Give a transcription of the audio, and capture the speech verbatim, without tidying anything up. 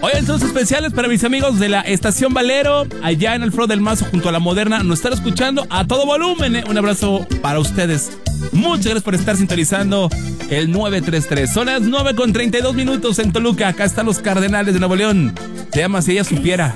Hoy saludos especiales para mis amigos de la Estación Valero, allá en el Foro del Mazo junto a La Moderna. Nos están escuchando a todo volumen, ¿eh? Un abrazo para ustedes. Muchas gracias por estar sintonizando el nueve tres tres. Son las nueve con treinta y dos minutos en Toluca. Acá están los Cardenales de Nuevo León. Se llama Si Ella Supiera.